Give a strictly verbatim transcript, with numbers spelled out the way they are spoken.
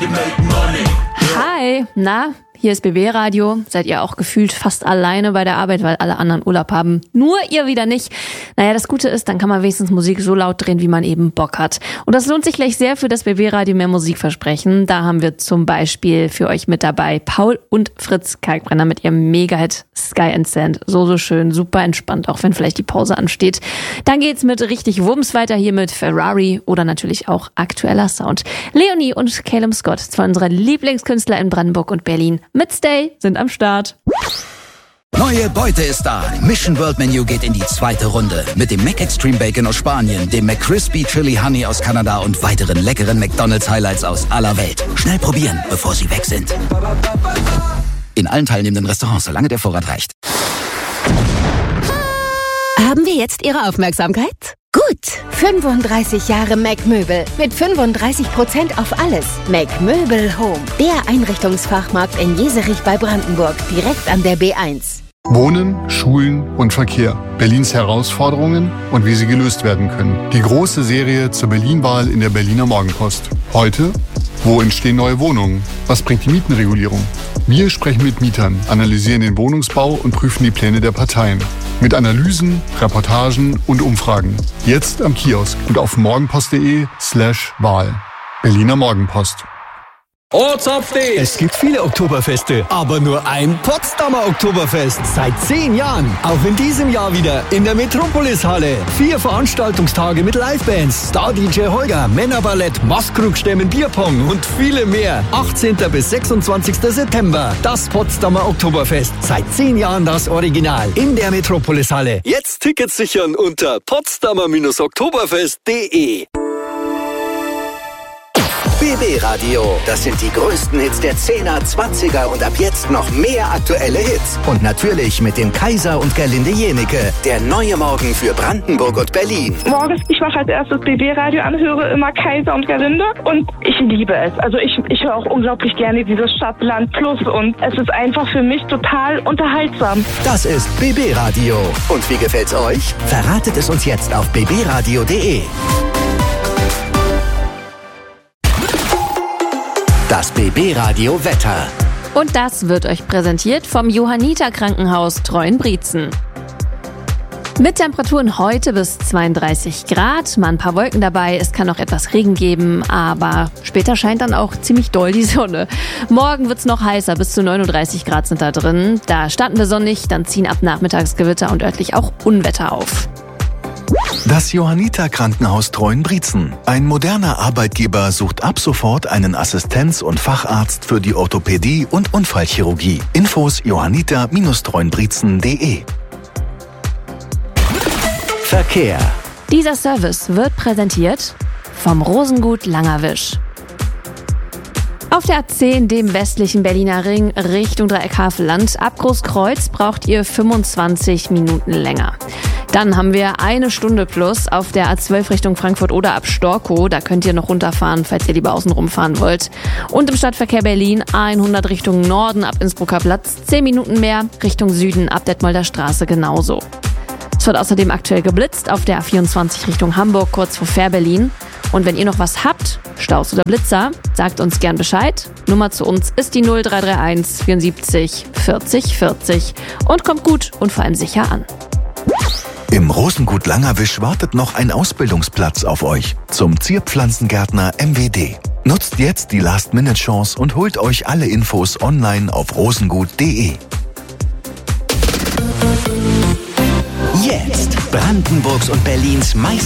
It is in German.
Hi, na, hier ist B B Radio. Seid ihr auch gefühlt fast alleine bei der Arbeit, weil alle anderen Urlaub haben? Nur ihr wieder nicht. Naja, das Gute ist, dann kann man wenigstens Musik so laut drehen, wie man eben Bock hat. Und das lohnt sich gleich sehr für das B B Radio mehr Musikversprechen. Da haben wir zum Beispiel für euch mit dabei Paul und Fritz Kalkbrenner mit ihrem Mega-Hit Sky and Sand. So, so schön, super entspannt, auch wenn vielleicht die Pause ansteht. Dann geht's mit richtig Wumms weiter hier mit Ferrari oder natürlich auch aktueller Sound. Leonie und Caleb Scott, zwei unserer Lieblingskünstler in Brandenburg und Berlin, mit Stay sind am Start. Neue Beute ist da. Mission World Menu geht in die zweite Runde. Mit dem Mac Extreme Bacon aus Spanien, dem McCrispy Chili Honey aus Kanada und weiteren leckeren McDonald's Highlights aus aller Welt. Schnell probieren, bevor sie weg sind. In allen teilnehmenden Restaurants, solange der Vorrat reicht. Haben wir jetzt Ihre Aufmerksamkeit? Gut, fünfunddreißig Jahre Mac Möbel mit fünfunddreißig Prozent auf alles. Mac Möbel Home, der Einrichtungsfachmarkt in Jeserich bei Brandenburg, direkt an der B eins. Wohnen, Schulen und Verkehr. Berlins Herausforderungen und wie sie gelöst werden können. Die große Serie zur Berlin-Wahl in der Berliner Morgenpost. Heute: Wo entstehen neue Wohnungen? Was bringt die Mietenregulierung? Wir sprechen mit Mietern, analysieren den Wohnungsbau und prüfen die Pläne der Parteien. Mit Analysen, Reportagen und Umfragen. Jetzt am Kiosk und auf morgenpost.de slash Wahl. Berliner Morgenpost. Ortsupdate! Es gibt viele Oktoberfeste, aber nur ein Potsdamer Oktoberfest. Seit zehn Jahren. Auch in diesem Jahr wieder in der Metropolis-Halle. Vier Veranstaltungstage mit Livebands, Star-D J Holger, Männerballett, Maskrugstämmen, Bierpong und viele mehr. achtzehnten bis sechsundzwanzigsten September. Das Potsdamer Oktoberfest. Seit zehn Jahren das Original. In der Metropolis-Halle. Jetzt Tickets sichern unter potsdamer oktoberfest punkt de. B B Radio, das sind die größten Hits der zehner, zwanziger und ab jetzt noch mehr aktuelle Hits. Und natürlich mit dem Kaiser und Gerlinde Jenecke, der neue Morgen für Brandenburg und Berlin. Morgens, ich mache als erstes B B Radio an, höre immer Kaiser und Gerlinde und ich liebe es. Also ich, ich höre auch unglaublich gerne dieses Stadt-Land Plus und es ist einfach für mich total unterhaltsam. Das ist B B Radio. Und wie gefällt's euch? Verratet es uns jetzt auf b b radio punkt de. Das B B Radio Wetter. Und das wird euch präsentiert vom Johanniter Krankenhaus Treuenbrietzen. Mit Temperaturen heute bis zweiunddreißig Grad, mal ein paar Wolken dabei, es kann auch etwas Regen geben, aber später scheint dann auch ziemlich doll die Sonne. Morgen wird's noch heißer, bis zu neununddreißig Grad sind da drin. Da starten wir sonnig, dann ziehen ab nachmittags Gewitter und örtlich auch Unwetter auf. Das Johanniter Krankenhaus Treuenbrietzen. Ein moderner Arbeitgeber sucht ab sofort einen Assistenz- und Facharzt für die Orthopädie und Unfallchirurgie. Infos johanniter Treuenbrietzen punkt de. Verkehr. Dieser Service wird präsentiert vom Rosengut Langerwisch. Auf der A zehn, dem westlichen Berliner Ring, Richtung Dreieck-Havelland, ab Großkreuz braucht ihr fünfundzwanzig Minuten länger. Dann haben wir eine Stunde plus auf der A zwölf Richtung Frankfurt oder ab Storkow. Da könnt ihr noch runterfahren, falls ihr lieber außen rumfahren wollt. Und im Stadtverkehr Berlin A hundert Richtung Norden ab Innsbrucker Platz, zehn Minuten mehr, Richtung Süden ab Detmolder Straße genauso. Es wird außerdem aktuell geblitzt auf der A vierundzwanzig Richtung Hamburg, kurz vor Fährberlin. Und wenn ihr noch was habt, Staus oder Blitzer, sagt uns gern Bescheid. Nummer zu uns ist die null drei drei eins vierundsiebzig vierzig vierzig und kommt gut und vor allem sicher an. Im Rosengut Langerwisch wartet noch ein Ausbildungsplatz auf euch zum Zierpflanzengärtner M W D. Nutzt jetzt die Last-Minute-Chance und holt euch alle Infos online auf rosengut punkt de. Jetzt Brandenburgs und Berlins Meister.